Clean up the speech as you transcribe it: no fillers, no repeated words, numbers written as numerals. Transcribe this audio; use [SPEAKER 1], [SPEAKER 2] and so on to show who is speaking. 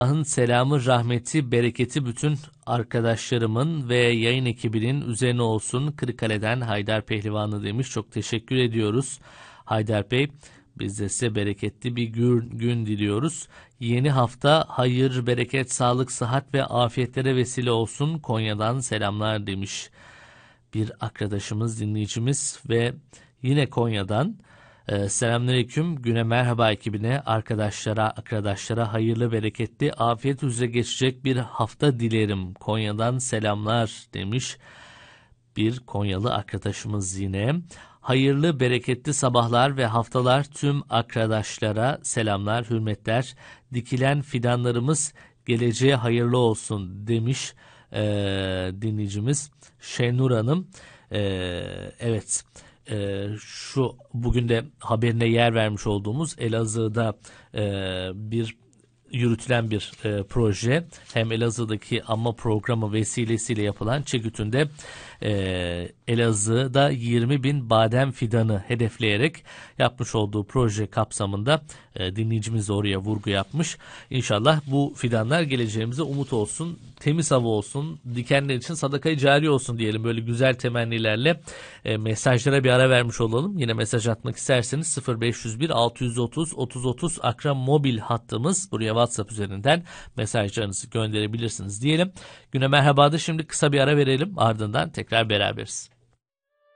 [SPEAKER 1] Allah'ın selamı, rahmeti, bereketi bütün arkadaşlarımın ve yayın ekibinin üzerine olsun. Kırıkkale'den Haydar Pehlivanlı demiş. Çok teşekkür ediyoruz Haydar Bey. Biz de size bereketli bir gün diliyoruz. Yeni hafta hayır, bereket, sağlık, sıhhat ve afiyetlere vesile olsun. Konya'dan selamlar demiş bir arkadaşımız, dinleyicimiz ve yine Konya'dan. Selamünaleyküm. Güne merhaba ekibine, arkadaşlara hayırlı, bereketli, afiyet üzere geçecek bir hafta dilerim. Konya'dan selamlar demiş bir Konyalı arkadaşımız yine. Hayırlı, bereketli sabahlar ve haftalar tüm arkadaşlara selamlar, hürmetler. Dikilen fidanlarımız geleceğe hayırlı olsun demiş dinleyicimiz Şenur Hanım. Evet. Şu bugün de haberine yer vermiş olduğumuz Elazığ'da yürütülen bir proje, hem Elazığ'daki anma programı vesilesiyle yapılan Çeküt'ünde Elazığ'da 20.000 badem fidanı hedefleyerek yapmış olduğu proje kapsamında dinleyicimiz de oraya vurgu yapmış. İnşallah bu fidanlar geleceğimize umut olsun, temiz hava olsun, dikenler için sadaka-i cari olsun diyelim. Böyle güzel temennilerle mesajlara bir ara vermiş olalım. Yine mesaj atmak isterseniz 0501 630 3030 Akram mobil hattımız. Buraya WhatsApp üzerinden mesajlarınızı gönderebilirsiniz diyelim. Güne merhabada şimdi kısa bir ara verelim, ardından tekrar beraberiz.